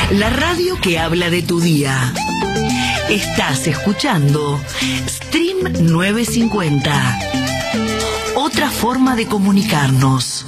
La radio que habla de tu día. Estás escuchando Stream 950. Otra forma de comunicarnos.